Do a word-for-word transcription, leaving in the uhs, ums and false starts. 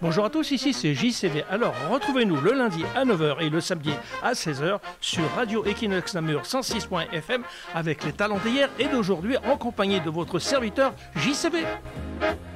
Bonjour à tous, ici c'est J C V. Alors retrouvez-nous le lundi à neuf heures et le samedi à seize heures sur Radio Equinox Namur cent six point F M avec les talents d'hier et d'aujourd'hui en compagnie de votre serviteur J C V.